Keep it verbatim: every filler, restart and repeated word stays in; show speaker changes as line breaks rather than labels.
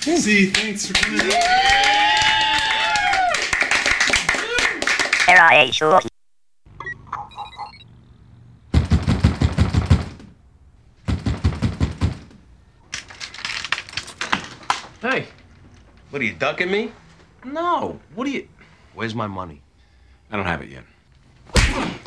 See, thanks for coming out.
Hey,
What, are you ducking me?
no. What are you...
Where's my money?
I don't have it yet.